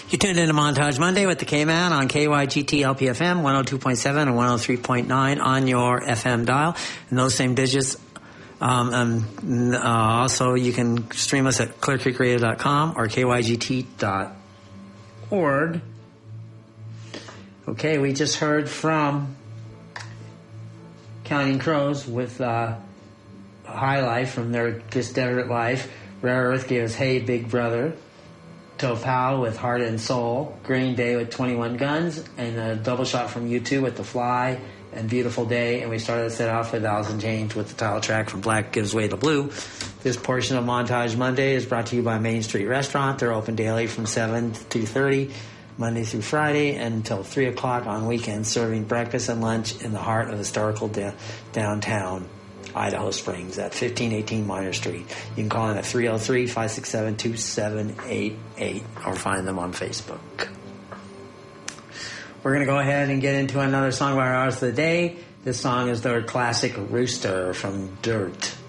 You tuned into Montage Monday with the K-Man on KYGT LPFM 102.7 and 103.9 on your FM dial. And those same digits. Also, you can stream us at clearcreekradio.com or kygt.org. Okay, we just heard from Counting Crows with High Life from their This Desert Life. Rare Earth gave us Hey Big Brother. Topal with Heart and Soul, Green Day with 21 Guns, and a double shot from U2 with The Fly and Beautiful Day. And we started the set off with Alice in Chains with the title track from Black Gives Way to Blue. This portion of Montage Monday is brought to you by Main Street Restaurant. They're open daily from 7 to 2:30, Monday through Friday, and until 3 o'clock on weekends, serving breakfast and lunch in the heart of historical downtown Idaho Springs at 1518 Minor Street. You can call them at 303-567-2788 or find them on Facebook. We're going to go ahead and get into another song by our artist of the day. This song is their classic Rooster from Dirt.